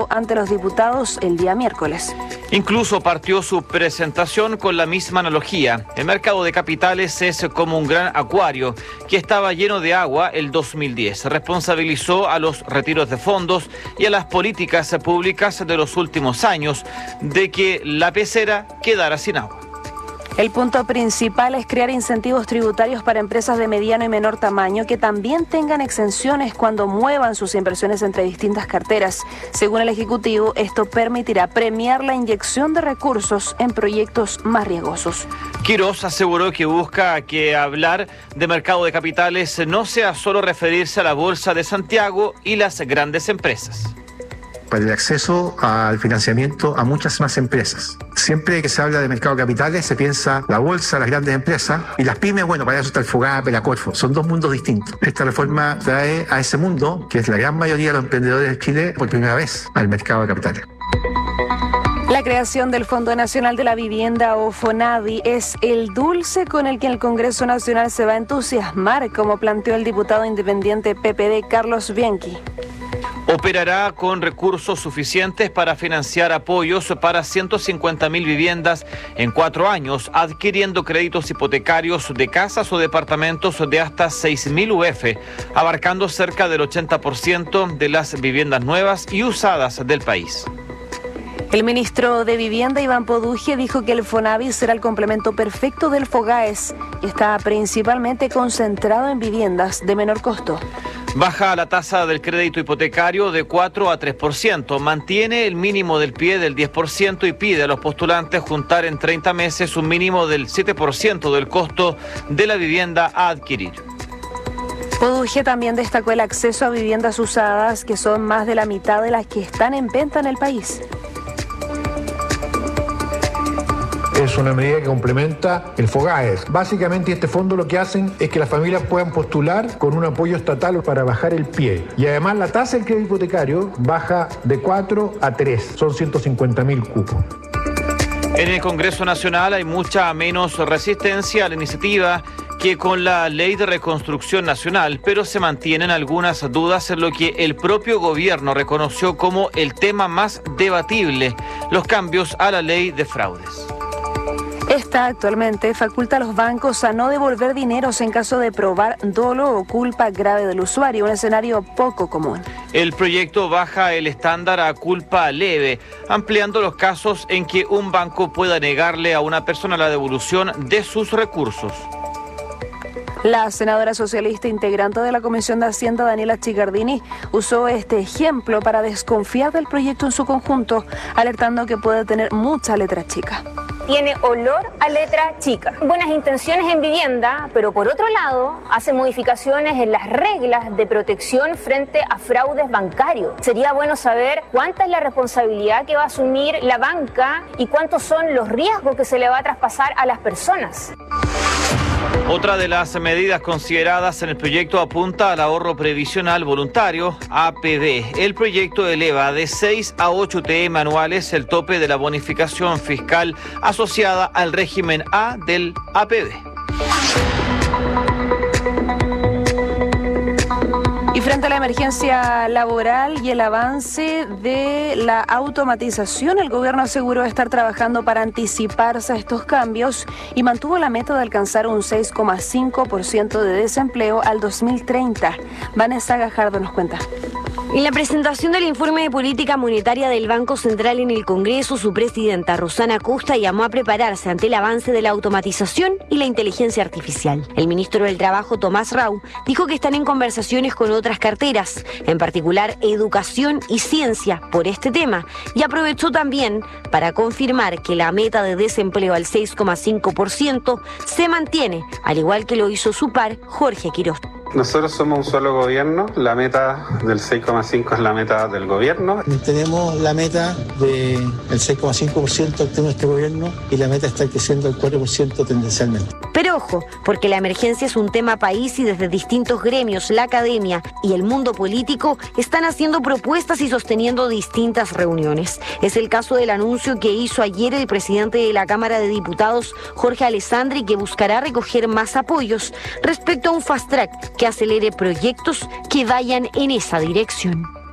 Ejecutivo ante los diputados el día miércoles. Incluso partió su presentación con la misma analogía. El mercado de capitales es como un gran acuario que estaba lleno de agua el 2010. Responsabilizó a los retiros de fondos y a las políticas públicas de los últimos años de que la pecera quedara sin agua. El punto principal es crear incentivos tributarios para empresas de mediano y menor tamaño que también tengan exenciones cuando muevan sus inversiones entre distintas carteras. Según el Ejecutivo, esto permitirá premiar la inyección de recursos en proyectos más riesgosos. Quirós aseguró que busca que hablar de mercado de capitales no sea solo referirse a la Bolsa de Santiago y las grandes empresas. Para el acceso al financiamiento a muchas más empresas. Siempre que se habla de mercado de capitales se piensa la bolsa, las grandes empresas y las pymes, bueno, para eso está el FOGAPE, la Corfo, son dos mundos distintos. Esta reforma trae a ese mundo, que es la gran mayoría de los emprendedores de Chile, por primera vez al mercado de capitales. La creación del Fondo Nacional de la Vivienda o FONAVI es el dulce con el que el Congreso Nacional se va a entusiasmar, como planteó el diputado independiente PPD Carlos Bianchi. Operará con recursos suficientes para financiar apoyos para 150.000 viviendas en 4 años, adquiriendo créditos hipotecarios de casas o departamentos de hasta 6.000 UF, abarcando cerca del 80% de las viviendas nuevas y usadas del país. El ministro de Vivienda, Iván Poduje, dijo que el FONAVI será el complemento perfecto del FOGAES y está principalmente concentrado en viviendas de menor costo. Baja la tasa del crédito hipotecario de 4 a 3%, mantiene el mínimo del pie del 10% y pide a los postulantes juntar en 30 meses un mínimo del 7% del costo de la vivienda a adquirir. Poduje también destacó el acceso a viviendas usadas, que son más de la mitad de las que están en venta en el país. Es una medida que complementa el FOGAES. Básicamente este fondo lo que hacen es que las familias puedan postular con un apoyo estatal para bajar el pie. Y además la tasa del crédito hipotecario baja de 4 a 3, son 150.000 cupos. En el Congreso Nacional hay mucha menos resistencia a la iniciativa que con la Ley de Reconstrucción Nacional, pero se mantienen algunas dudas en lo que el propio gobierno reconoció como el tema más debatible, los cambios a la Ley de Fraudes. Esta actualmente faculta a los bancos a no devolver dineros en caso de probar dolo o culpa grave del usuario, un escenario poco común. El proyecto baja el estándar a culpa leve, ampliando los casos en que un banco pueda negarle a una persona la devolución de sus recursos. La senadora socialista integrante de la Comisión de Hacienda, Daniela Chicardini, usó este ejemplo para desconfiar del proyecto en su conjunto, alertando que puede tener mucha letra chica. Tiene olor a letra chica. Buenas intenciones en vivienda, pero por otro lado hace modificaciones en las reglas de protección frente a fraudes bancarios. Sería bueno saber cuánta es la responsabilidad que va a asumir la banca y cuántos son los riesgos que se le va a traspasar a las personas. Otra de las medidas consideradas en el proyecto apunta al ahorro previsional voluntario, APB. El proyecto eleva de 6 a 8 UTM anuales el tope de la bonificación fiscal asociada al régimen A del APB. Y frente a la emergencia laboral y el avance de la automatización, el gobierno aseguró estar trabajando para anticiparse a estos cambios y mantuvo la meta de alcanzar un 6,5% de desempleo al 2030. Vanessa Gajardo nos cuenta. En la presentación del informe de política monetaria del Banco Central en el Congreso, su presidenta Rosana Costa llamó a prepararse ante el avance de la automatización y la inteligencia artificial. El ministro del Trabajo, Tomás Rau, dijo que están en conversaciones con otras carteras, en particular educación y ciencia, por este tema, y aprovechó también para confirmar que la meta de desempleo al 6,5% se mantiene, al igual que lo hizo su par, Jorge Quirós. Nosotros somos un solo gobierno, la meta del 6,5 es la meta del gobierno. Tenemos la meta del 6,5% que tiene este gobierno y la meta está creciendo al 4% tendencialmente. Pero ojo, porque la emergencia es un tema país y desde distintos gremios, la academia y el mundo político están haciendo propuestas y sosteniendo distintas reuniones. Es el caso del anuncio que hizo ayer el presidente de la Cámara de Diputados, Jorge Alessandri, que buscará recoger más apoyos respecto a un fast track que acelere proyectos que vayan en esa dirección.